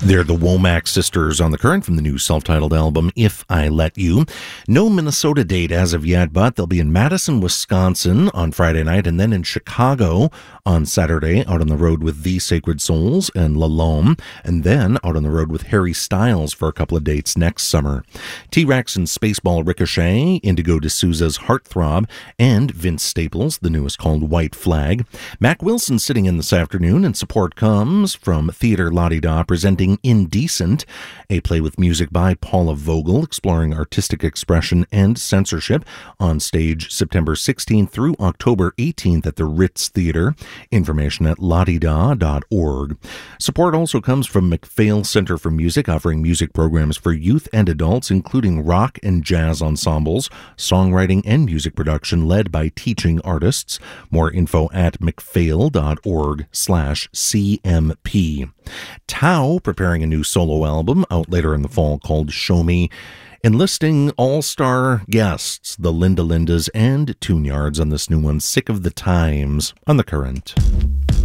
They're the Womack Sisters on the Current from the new self-titled album, If I Let You. No Minnesota date as of yet, but they'll be in Madison, Wisconsin on Friday night, and then in Chicago on Saturday, out on the road with The Sacred Souls and Lalome, and then out on the road with Harry Styles for a couple of dates next summer. T-Rex and Spaceball Ricochet, Indigo D'Souza's Heartthrob, and Vince Staples, the newest called White Flag. Mac Wilson sitting in this afternoon, and support comes from Theatre La-Di-Da presenting Indecent, a play with music by Paula Vogel exploring artistic expression and censorship, on stage September 16th through October 18th at the Ritz Theatre. Information at ladida.org. Support also comes from MacPhail Center for Music, offering music programs for youth and adults, including rock and jazz ensembles, songwriting and music production led by teaching artists. More info at macphail.org/CMP. Tao preparing a new solo album out later in the fall called Show Me, enlisting all-star guests, the Linda Lindas and Tune Yards on this new one, Sick of the Times, on The Current.